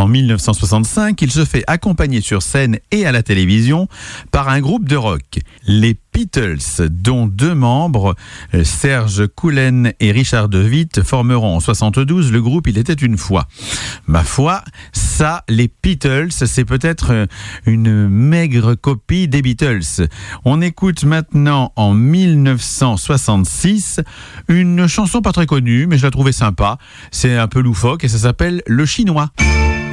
En 1965, il se fait accompagner sur scène et à la télévision par un groupe de rock, les Beatles, dont 2 membres, Serge Coulen et Richard De Witt, formeront en 72 le groupe Il était une fois. Ma foi, ça, les Beatles, c'est peut-être une maigre copie des Beatles. On écoute maintenant en 1966 une chanson pas très connue, mais je la trouvais sympa. C'est un peu loufoque et ça s'appelle Le Chinois.